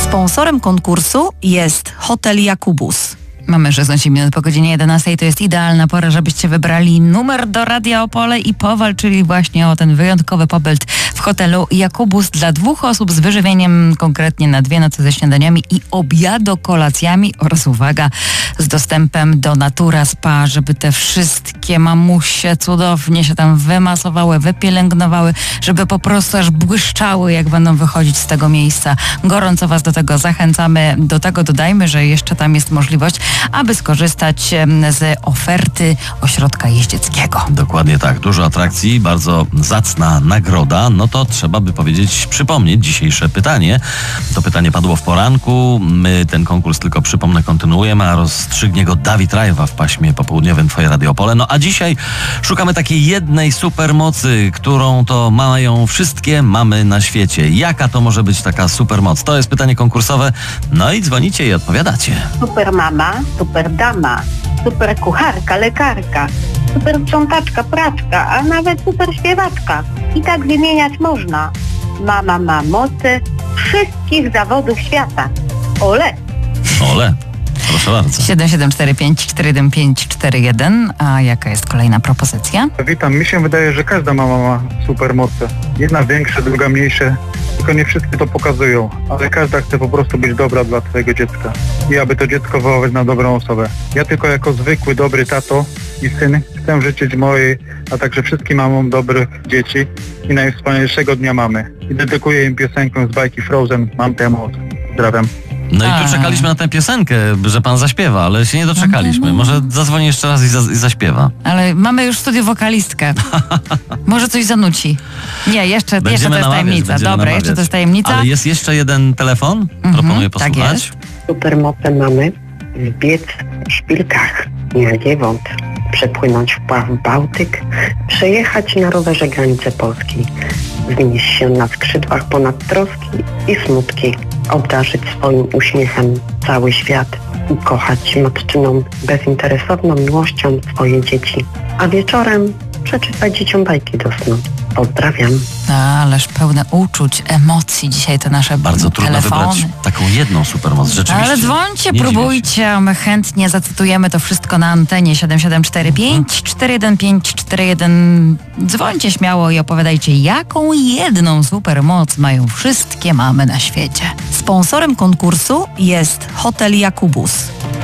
Sponsorem konkursu jest Hotel Jakubus. Mamy 16 minut po godzinie 11. To jest idealna pora, żebyście wybrali numer do Radia Opole i powalczyli właśnie o ten wyjątkowy pobyt w hotelu Jakubus dla 2 osób z wyżywieniem, konkretnie na 2 noce ze śniadaniami i obiado-kolacjami oraz, uwaga, z dostępem do Natura Spa, żeby te wszystkie mamusie cudownie się tam wymasowały, wypielęgnowały, żeby po prostu aż błyszczały, jak będą wychodzić z tego miejsca. Gorąco Was do tego zachęcamy. Do tego dodajmy, że jeszcze tam jest możliwość, aby skorzystać z oferty ośrodka jeździeckiego. Dokładnie tak. Dużo atrakcji, bardzo zacna nagroda. No to trzeba by powiedzieć, przypomnieć dzisiejsze pytanie. To pytanie padło w poranku. My ten konkurs, tylko przypomnę, kontynuujemy, a rozstrzygnie go Dawid Rajwa w paśmie popołudniowym Twoje Radio Opole. No a dzisiaj szukamy takiej jednej supermocy, którą to mają wszystkie mamy na świecie. Jaka to może być taka supermoc? To jest pytanie konkursowe. No i dzwonicie i odpowiadacie. Super mama, super dama, super kucharka, lekarka, super sprzątaczka, praczka, a nawet super śpiewaczka. I tak wymieniać można. Mama ma mocy wszystkich zawodów świata. Ole! Ole! Proszę bardzo. 77454141. A jaka jest kolejna propozycja? Witam. Mi się wydaje, że każda mama ma supermoce. Jedna większe, druga mniejsze. Tylko nie wszystkie to pokazują. Ale każda chce po prostu być dobra dla swojego dziecka. I aby to dziecko wychować na dobrą osobę. Ja tylko jako zwykły, dobry tato i syn chcę życzyć mojej, a także wszystkim mamom dobrych dzieci i najwspanialszego dnia mamy. I dedykuję im piosenkę z bajki Frozen, Mam tę moc. Pozdrawiam. No i tu czekaliśmy na tę piosenkę, że pan zaśpiewa, ale się nie doczekaliśmy. Może zadzwoni jeszcze raz i zaśpiewa. Ale mamy już w studiu wokalistkę. Może coś zanuci. Nie, jeszcze to jest tajemnica. Dobra, jeszcze to jest tajemnica. Ale jest jeszcze jeden telefon. Proponuję posłuchać. Tak jest. Supermoce mamy zbiec w szpilkach na Giewont, przepłynąć wpław w Bałtyk, przejechać na rowerze granicę Polski, wznieść się na skrzydłach ponad troski i smutki, obdarzyć swoim uśmiechem cały świat i kochać matczyną bezinteresowną miłością swoje dzieci, a wieczorem przeczytać dzieciom bajki do snu. Pozdrawiam. Ależ pełne uczuć, emocji dzisiaj te nasze bardzo trudno telefony. Wybrać taką jedną supermoc, rzeczywiście. Ale dzwońcie, próbujcie, a my chętnie zacytujemy to wszystko na antenie 77454151. Dzwońcie śmiało i opowiadajcie, jaką jedną supermoc mają wszystkie mamy na świecie. Sponsorem konkursu jest Hotel Jakubus.